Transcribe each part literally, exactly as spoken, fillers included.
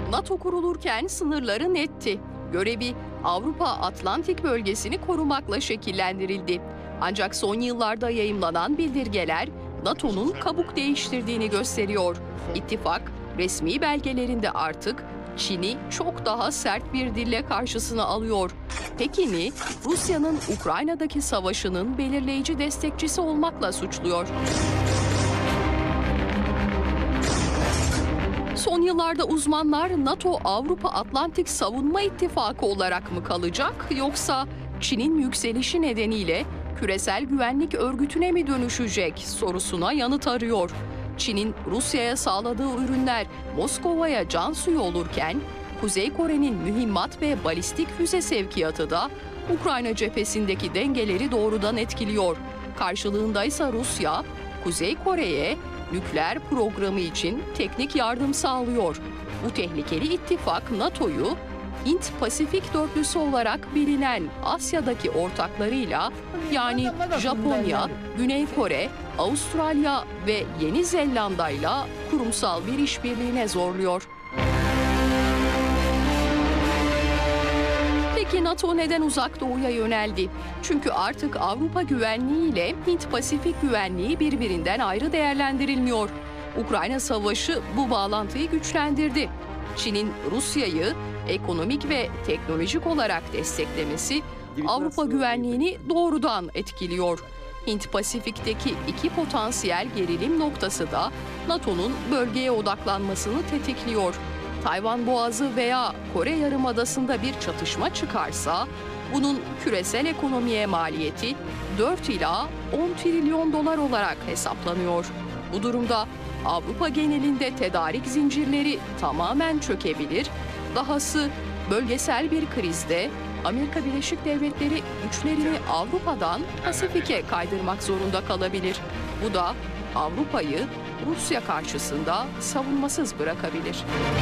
NATO kurulurken sınırları netti. Görevi Avrupa-Atlantik bölgesini korumakla şekillendirildi. Ancak son yıllarda yayımlanan bildirgeler NATO'nun kabuk değiştirdiğini gösteriyor. İttifak resmi belgelerinde artık Çin'i çok daha sert bir dille karşısına alıyor. Pekin'i Rusya'nın Ukrayna'daki savaşının belirleyici destekçisi olmakla suçluyor. Son yıllarda uzmanlar NATO Avrupa Atlantik Savunma İttifakı olarak mı kalacak, yoksa Çin'in yükselişi nedeniyle küresel güvenlik örgütüne mi dönüşecek sorusuna yanıt arıyor. Çin'in Rusya'ya sağladığı ürünler Moskova'ya can suyu olurken, Kuzey Kore'nin mühimmat ve balistik füze sevkiyatı da Ukrayna cephesindeki dengeleri doğrudan etkiliyor. Karşılığında ise Rusya, Kuzey Kore'ye nükleer programı için teknik yardım sağlıyor. Bu tehlikeli ittifak NATO'yu Hint-Pasifik dörtlüsü olarak bilinen Asya'daki ortaklarıyla, yani Japonya, Güney Kore, Avustralya ve Yeni Zelanda'yla kurumsal bir işbirliğine zorluyor. Peki NATO neden Uzak Doğu'ya yöneldi? Çünkü artık Avrupa güvenliği ile Hint-Pasifik güvenliği birbirinden ayrı değerlendirilmiyor. Ukrayna Savaşı bu bağlantıyı güçlendirdi. Çin'in Rusya'yı ekonomik ve teknolojik olarak desteklemesi Avrupa güvenliğini doğrudan etkiliyor. Hint-Pasifik'teki iki potansiyel gerilim noktası da NATO'nun bölgeye odaklanmasını tetikliyor. Tayvan Boğazı veya Kore Yarımadası'nda bir çatışma çıkarsa, bunun küresel ekonomiye maliyeti dört ila on trilyon dolar olarak hesaplanıyor. Bu durumda Avrupa genelinde tedarik zincirleri tamamen çökebilir. Dahası bölgesel bir krizde Amerika Birleşik Devletleri güçlerini Avrupa'dan Pasifik'e kaydırmak zorunda kalabilir. Bu da Avrupa'yı Rusya karşısında savunmasız bırakabilir.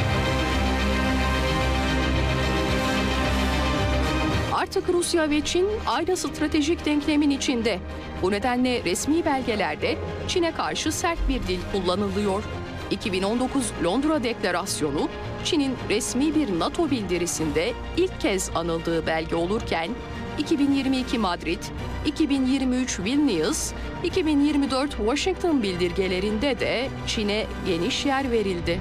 Artık Rusya ve Çin aynı stratejik denklemin içinde. Bu nedenle resmi belgelerde Çin'e karşı sert bir dil kullanılıyor. iki bin on dokuz Londra Deklarasyonu, Çin'in resmi bir NATO bildirisinde ilk kez anıldığı belge olurken, iki bin yirmi iki Madrid, iki bin yirmi üç Vilnius, iki bin yirmi dört Washington bildirgelerinde de Çin'e geniş yer verildi.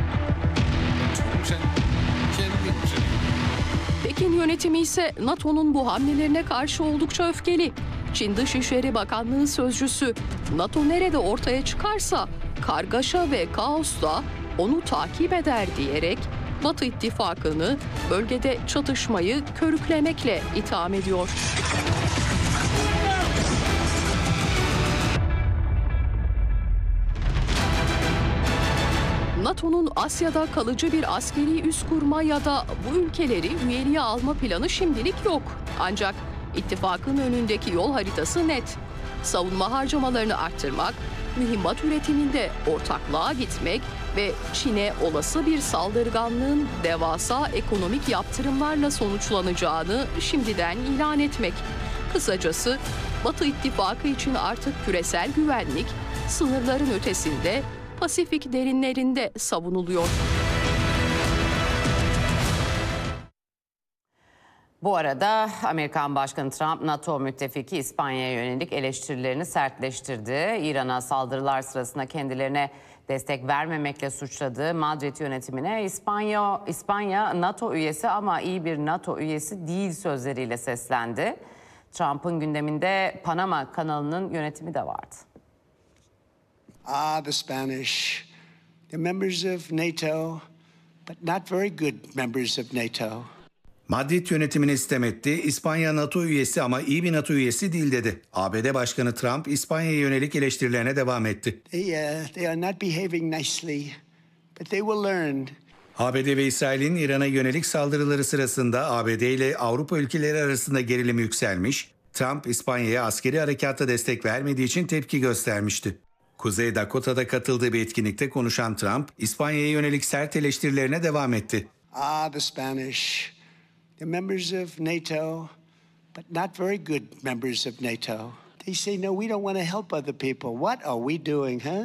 Pekin yönetimi ise NATO'nun bu hamlelerine karşı oldukça öfkeli. Çin Dışişleri Bakanlığı sözcüsü, NATO nerede ortaya çıkarsa kargaşa ve kaos da onu takip eder diyerek Batı ittifakını bölgede çatışmayı körüklemekle itham ediyor. NATO'nun Asya'da kalıcı bir askeri üs kurma ya da bu ülkeleri üyeliğe alma planı şimdilik yok. Ancak ittifakın önündeki yol haritası net. Savunma harcamalarını arttırmak, mühimmat üretiminde ortaklığa gitmek ve Çin'e olası bir saldırganlığın devasa ekonomik yaptırımlarla sonuçlanacağını şimdiden ilan etmek. Kısacası Batı ittifakı için artık küresel güvenlik sınırların ötesinde, Pasifik derinlerinde savunuluyor. Bu arada Amerikan Başkanı Trump, NATO müttefiki İspanya'ya yönelik eleştirilerini sertleştirdi. İran'a saldırılar sırasında kendilerine destek vermemekle suçladığı Madrid yönetimine İspanya, İspanya NATO üyesi ama iyi bir NATO üyesi değil sözleriyle seslendi. Trump'ın gündeminde Panama kanalının yönetimi de vardı. Ah, the Spanish, they're members of NATO, but not very good members of NATO. Madrid yönetimini sitem etti. İspanya NATO üyesi ama iyi bir NATO üyesi değil dedi. A B D Başkanı Trump İspanya'ya yönelik eleştirilerine devam etti. They, uh, they are not behaving nicely, but they will learn. A B D ve İsrail'in İran'a yönelik saldırıları sırasında A B D ile Avrupa ülkeleri arasında gerilim yükselmiş. Trump İspanya'ya askeri harekata destek vermediği için tepki göstermişti. Kuzey Dakota'da katıldığı bir etkinlikte konuşan Trump, İspanya'ya yönelik sert eleştirilerine devam etti. Ah, the Spanish, they're members of NATO, but not very good members of NATO. They say, no, we don't want to help other people. What are we doing, huh?